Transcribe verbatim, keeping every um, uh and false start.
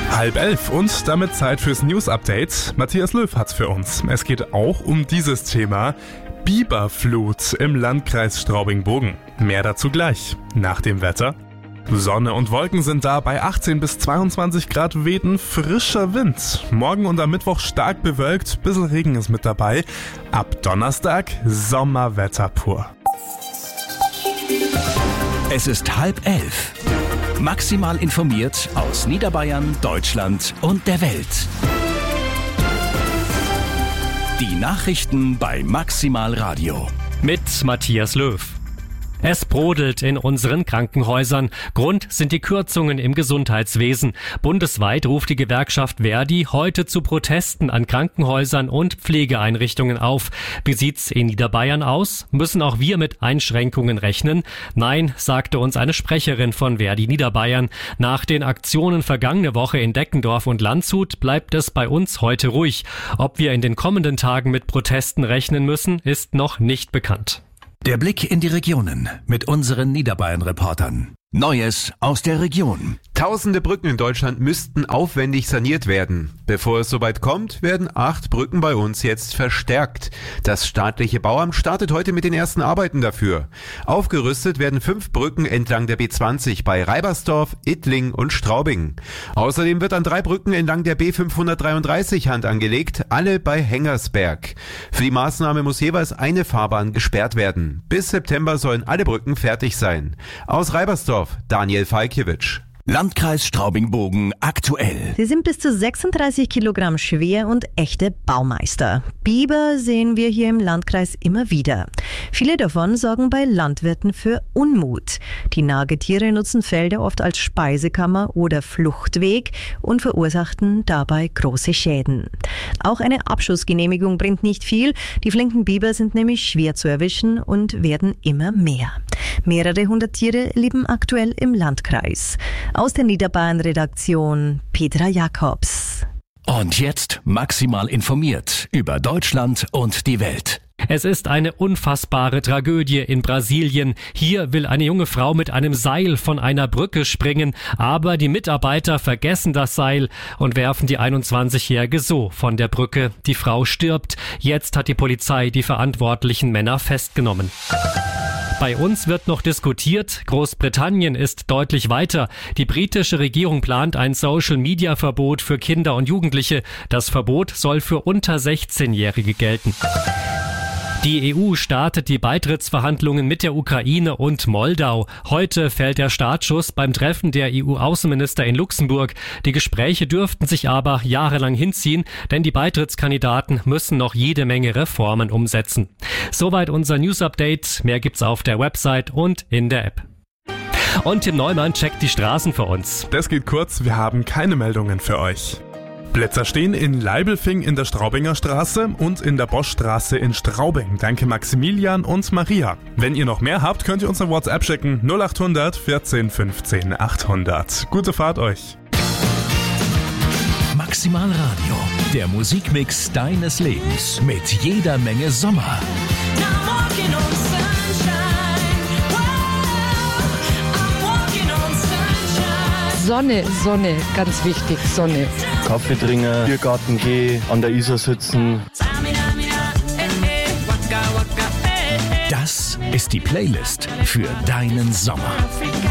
Halb elf und damit Zeit fürs News-Update. Matthias Löw hat's für uns. Es geht auch um dieses Thema: Biberflut im Landkreis Straubing-Bogen. Mehr dazu gleich, nach dem Wetter. Sonne und Wolken sind da, bei achtzehn bis zweiundzwanzig Grad weht ein frischer Wind. Morgen und am Mittwoch stark bewölkt, bisschen Regen ist mit dabei. Ab Donnerstag Sommerwetter pur. Es ist halb elf. Maximal informiert aus Niederbayern, Deutschland und der Welt. Die Nachrichten bei Maximal Radio. Mit Matthias Löw. Es brodelt in unseren Krankenhäusern. Grund sind die Kürzungen im Gesundheitswesen. Bundesweit ruft die Gewerkschaft Verdi heute zu Protesten an Krankenhäusern und Pflegeeinrichtungen auf. Wie sieht's in Niederbayern aus? Müssen auch wir mit Einschränkungen rechnen? Nein, sagte uns eine Sprecherin von Verdi Niederbayern. Nach den Aktionen vergangene Woche in Deckendorf und Landshut bleibt es bei uns heute ruhig. Ob wir in den kommenden Tagen mit Protesten rechnen müssen, ist noch nicht bekannt. Der Blick in die Regionen mit unseren Niederbayern-Reportern. Neues aus der Region. Tausende Brücken in Deutschland müssten aufwendig saniert werden. Bevor es soweit kommt, werden acht Brücken bei uns jetzt verstärkt. Das staatliche Bauamt startet heute mit den ersten Arbeiten dafür. Aufgerüstet werden fünf Brücken entlang der B zwanzig bei Reibersdorf, Ittling und Straubing. Außerdem wird an drei Brücken entlang der B fünfhundertdreiunddreißig Hand angelegt, alle bei Hengersberg. Für die Maßnahme muss jeweils eine Fahrbahn gesperrt werden. Bis September sollen alle Brücken fertig sein. Aus Reibersdorf Daniel Falkiewicz. Landkreis Straubing-Bogen aktuell. Sie sind bis zu sechsunddreißig Kilogramm schwer und echte Baumeister. Biber sehen wir hier im Landkreis immer wieder. Viele davon sorgen bei Landwirten für Unmut. Die Nagetiere nutzen Felder oft als Speisekammer oder Fluchtweg und verursachten dabei große Schäden. Auch eine Abschussgenehmigung bringt nicht viel. Die flinken Biber sind nämlich schwer zu erwischen und werden immer mehr. Mehrere hundert Tiere leben aktuell im Landkreis. Aus der Niederbayern-Redaktion Petra Jakobs. Und jetzt maximal informiert über Deutschland und die Welt. Es ist eine unfassbare Tragödie in Brasilien. Hier will eine junge Frau mit einem Seil von einer Brücke springen, aber die Mitarbeiter vergessen das Seil und werfen die einundzwanzigjährige so von der Brücke. Die Frau stirbt. Jetzt hat die Polizei die verantwortlichen Männer festgenommen. Bei uns wird noch diskutiert. Großbritannien ist deutlich weiter. Die britische Regierung plant ein Social-Media-Verbot für Kinder und Jugendliche. Das Verbot soll für unter sechzehnjährige gelten. Die E U startet die Beitrittsverhandlungen mit der Ukraine und Moldau. Heute fällt der Startschuss beim Treffen der E U-Außenminister in Luxemburg. Die Gespräche dürften sich aber jahrelang hinziehen, denn die Beitrittskandidaten müssen noch jede Menge Reformen umsetzen. Soweit unser News-Update. Mehr gibt's auf der Website und in der App. Und Tim Neumann checkt die Straßen für uns. Das geht kurz, wir haben keine Meldungen für euch. Blitzer stehen in Leibelfing in der Straubinger Straße und in der Boschstraße in Straubing. Danke Maximilian und Maria. Wenn ihr noch mehr habt, könnt ihr uns eine WhatsApp schicken. null achthundert vierzehn fünfzehn achthundert. Gute Fahrt euch. Maximal Radio, der Musikmix deines Lebens mit jeder Menge Sommer. Sonne, Sonne, ganz wichtig, Sonne. Kaffee trinken, Biergarten gehen, an der Isar sitzen. Das ist die Playlist für deinen Sommer.